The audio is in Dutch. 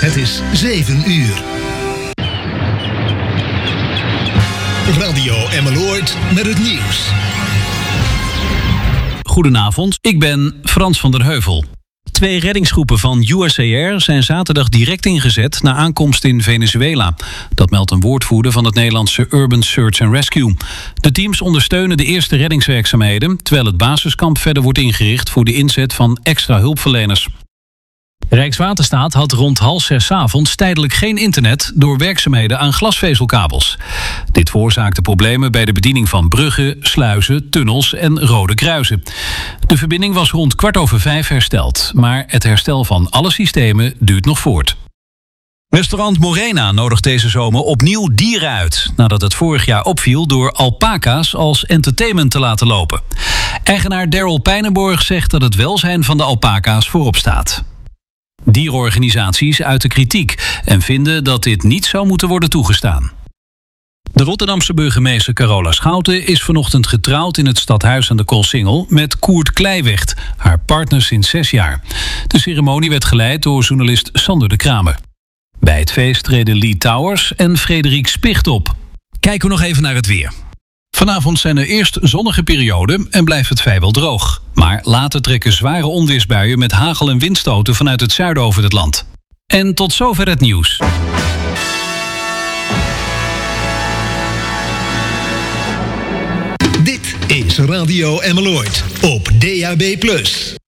Het is 7 uur. Radio Emmeloord met het nieuws. Goedenavond, ik ben Frans van der Heuvel. 2 reddingsgroepen van USAR zijn zaterdag direct ingezet na aankomst in Venezuela. Dat meldt een woordvoerder van het Nederlandse Urban Search and Rescue. De teams ondersteunen de eerste reddingswerkzaamheden, terwijl het basiskamp verder wordt ingericht voor de inzet van extra hulpverleners. Rijkswaterstaat had rond 5:30 'avonds tijdelijk geen internet door werkzaamheden aan glasvezelkabels. Dit veroorzaakte problemen bij de bediening van bruggen, sluizen, tunnels en rode kruisen. De verbinding was rond 5:15 hersteld, maar het herstel van alle systemen duurt nog voort. Restaurant Morena nodigt deze zomer opnieuw dieren uit, nadat het vorig jaar opviel door alpaca's als entertainment te laten lopen. Eigenaar Daryl Pijnenborg zegt dat het welzijn van de alpaca's voorop staat. Dierenorganisaties uiten kritiek en vinden dat dit niet zou moeten worden toegestaan. De Rotterdamse burgemeester Carola Schouten is vanochtend getrouwd in het stadhuis aan de Koolsingel met Koert Kleiwecht, haar partner sinds 6 jaar. De ceremonie werd geleid door journalist Sander de Kramer. Bij het feest treden Lee Towers en Frederik Spicht op. Kijken we nog even naar het weer. Vanavond zijn er eerst zonnige perioden en blijft het vrijwel droog. Maar later trekken zware onweersbuien met hagel en windstoten vanuit het zuiden over het land. En tot zover het nieuws. Dit is Radio Emmeloord op DAB+.